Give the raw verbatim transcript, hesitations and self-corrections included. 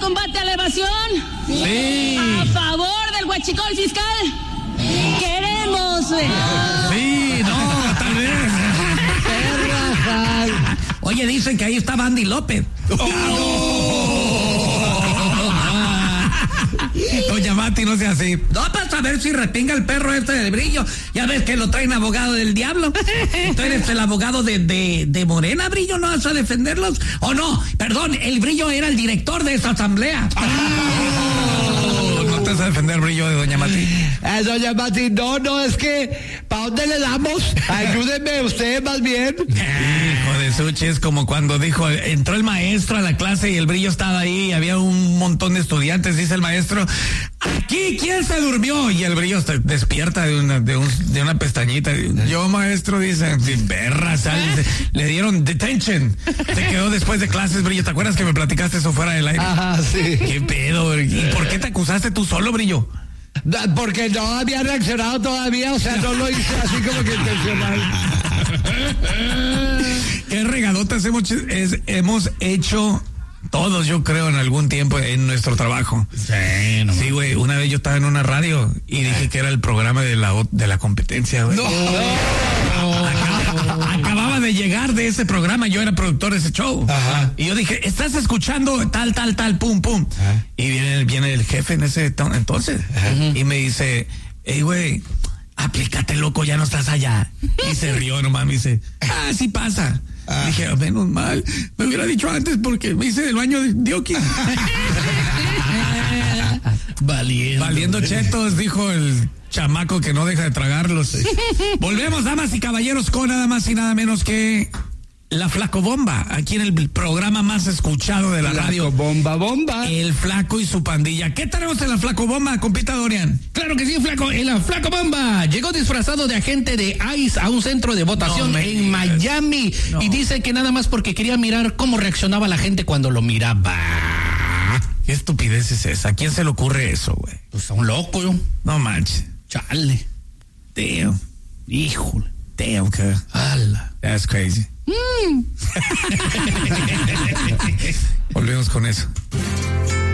combate a la evasión. Sí. A favor del huachicol fiscal. Queremos. Sí, no, tal vez. Oye, dicen que ahí estaba Andy López. Doña Mati, no sea así. No, para saber si respinga el perro este del Brillo. Ya ves que lo traen abogado del diablo. Tú eres el abogado de, de, de Morena, Brillo, ¿no vas a defenderlos? O no, perdón, el Brillo era el director de esa asamblea. Oh, no te vas a defender, Brillo, de Doña Mati. Eh, doña Mati, no, no, es que, ¿para dónde le damos? Ayúdenme ustedes más bien. Hijo de Suchi, es como cuando dijo, entró el maestro a la clase y el Brillo estaba ahí y había un montón de estudiantes, dice el maestro, aquí, ¿quién se durmió? Y el Brillo está, despierta de una, de, un, de una pestañita. Yo, maestro, dice, perra, sal, le dieron detention. Se quedó después de clases, Brillo. ¿Te acuerdas que me platicaste eso fuera del aire? Ajá, sí. ¿Qué pedo? ¿Y por qué te acusaste tú solo, Brillo? Porque no había reaccionado todavía, o sea, no lo hice así como que intencional. Qué regadotas hemos, es, hemos hecho todos, yo creo, en algún tiempo en nuestro trabajo. Sí, no. Sí, güey, una vez yo estaba en una radio y dije que era el programa de la, de la competencia, güey. No. Acababa, acababa de llegar de ese programa, yo era productor de ese show. Ajá. Y yo dije, ¿estás escuchando tal, tal, tal, pum, pum? Ajá. Y viene, viene el jefe en ese to- entonces. Ajá. Y me dice, hey, güey, aplícate, loco, ya no estás allá. Y se rió nomás, me dice, ah, sí pasa. Ah. Dije, menos mal, me hubiera dicho antes porque me hice del baño de Dioki. Valiendo. Valiendo chetos, dijo el chamaco que no deja de tragarlos. Volvemos, damas y caballeros, con nada más y nada menos que la Flacobomba, aquí en el programa más escuchado de la Flaco radio. Bomba, bomba. El Flaco y su pandilla. ¿Qué tenemos en la Flacobomba, compita Dorian? Claro que sí, Flaco. En la Flaco Bomba llegó disfrazado de agente de ICE a un centro de votación No me en digas. Miami. No. Y dice que nada más porque quería mirar cómo reaccionaba la gente cuando lo miraba. ¿Qué estupidez es esa? ¿A quién se le ocurre eso, güey? Pues a un loco, yo. No manches. Chale. Damn. Híjole. Damn, que. Ala. That's crazy. Mm. Volvemos con eso.